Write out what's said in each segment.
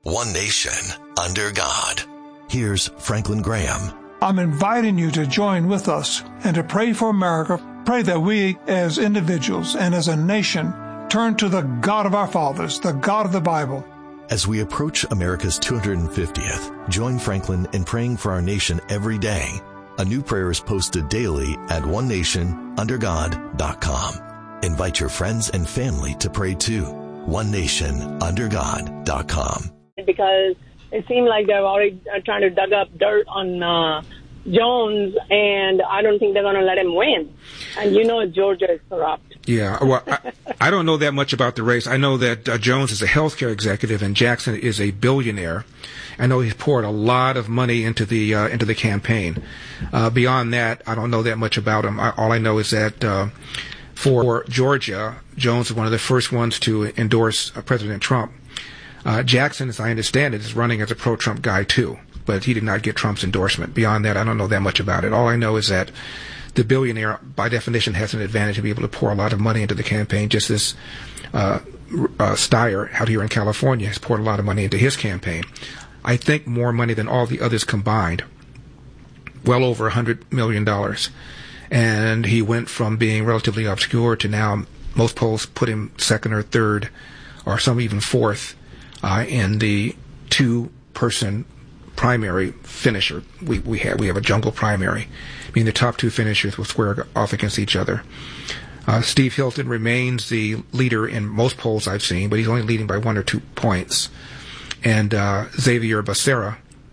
one nation, under God. Here's Franklin Graham. I'm inviting you to join with us and to pray for America. Pray that we as individuals and as a nation turn to the God of our fathers, the God of the Bible. As we approach America's 250th, join Franklin in praying for our nation every day. A new prayer is posted daily at onenationundergod.com. Invite your friends and family to pray too. onenationundergod.com. Because it seemed like they're already trying to dig up dirt on Jones, and I don't think they're going to let him win. And you know Georgia is corrupt. Yeah, well, I don't know that much about the race. I know that Jones is a healthcare executive and Jackson is a billionaire. I know he's poured a lot of money into the campaign. Beyond that, I don't know that much about him. All I know is that for Georgia, Jones is one of the first ones to endorse President Trump. Jackson, as I understand it, is running as a pro-Trump guy too, but he did not get Trump's endorsement. Beyond that, I don't know that much about it. All I know is that the billionaire, by definition, has an advantage to be able to pour a lot of money into the campaign, just as Steyer out here in California has poured a lot of money into his campaign. I think more money than all the others combined, well over $100 million. And he went from being relatively obscure to now most polls put him second or third, or some even fourth, in the two-person primary finisher. We have a jungle primary, meaning the top two finishers will square off against each other. Steve Hilton remains the leader in most polls I've seen, but he's only leading by 1 or 2 points. And Javier Becerra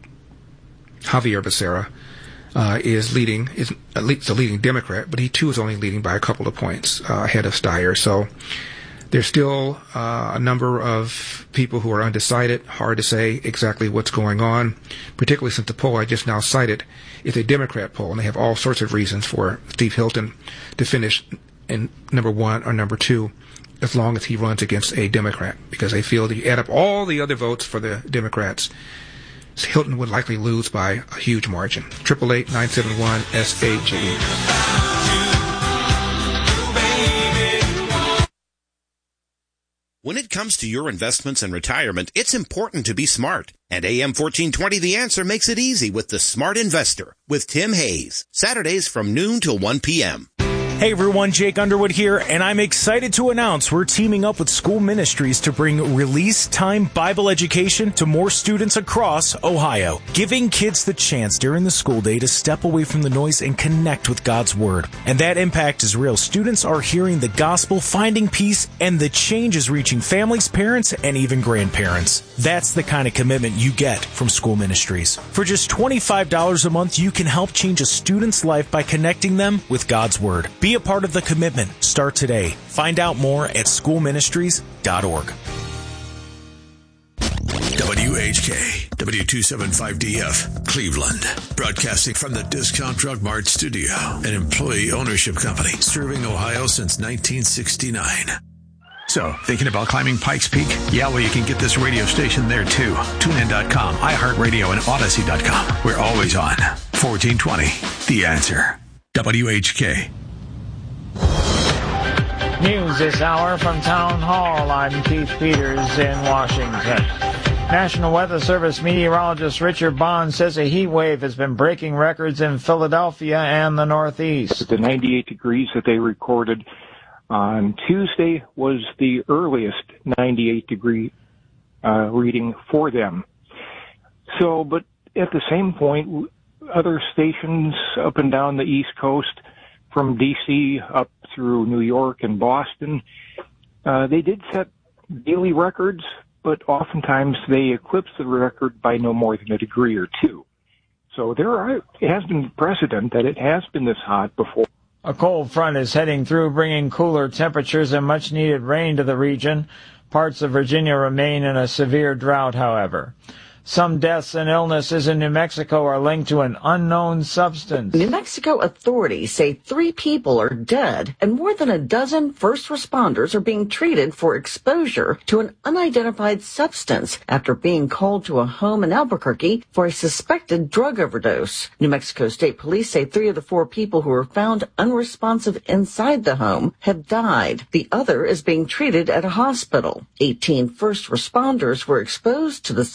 is the leading Democrat, but he too is only leading by a couple of points ahead of Steyer. So there's still a number of people who are undecided. Hard to say exactly what's going on, particularly since the poll I just now cited is a Democrat poll, and they have all sorts of reasons for Steve Hilton to finish in number 1 or number 2 as long as he runs against a Democrat, because they feel that you add up all the other votes for the Democrats, Hilton would likely lose by a huge margin. 888-971-SAGE. When it comes to your investments and retirement, it's important to be smart. And AM 1420 The Answer makes it easy with the Smart Investor with Tim Hayes. Saturdays from noon till 1 p.m. Hey everyone, Jake Underwood here, and I'm excited to announce we're teaming up with School Ministries to bring Release Time Bible education to more students across Ohio, giving kids the chance during the school day to step away from the noise and connect with God's Word. And that impact is real. Students are hearing the gospel, finding peace, and the change is reaching families, parents, and even grandparents. That's the kind of commitment you get from School Ministries. For just $25 a month, you can help change a student's life by connecting them with God's Word. Be a part of the commitment. Start today. Find out more at schoolministries.org. WHK, W275DF, Cleveland. Broadcasting from the Discount Drug Mart studio, an employee ownership company serving Ohio since 1969. So, thinking about climbing Pikes Peak? Yeah, well, you can get this radio station there, too. TuneIn.com, iHeartRadio, and Odyssey.com. We're always on. 1420, The Answer. WHK. News this hour from Town Hall. I'm Keith Peters in Washington. National Weather Service meteorologist Richard Bond says a heat wave has been breaking records in Philadelphia and the Northeast. The 98 degrees that they recorded on Tuesday was the earliest 98 degree reading for them. So, but at the same point, other stations up and down the East Coast, from D.C. up through New York and Boston, they did set daily records, but oftentimes they eclipse the record by no more than a degree or two. So it has been precedent that it has been this hot before. A cold front is heading through, bringing cooler temperatures and much-needed rain to the region. Parts of Virginia remain in a severe drought, however. Some deaths and illnesses in New Mexico are linked to an unknown substance. New Mexico authorities say 3 people are dead and more than a dozen first responders are being treated for exposure to an unidentified substance after being called to a home in Albuquerque for a suspected drug overdose. New Mexico State Police say 3 of the 4 people who were found unresponsive inside the home have died. The other is being treated at a hospital. 18 first responders were exposed to the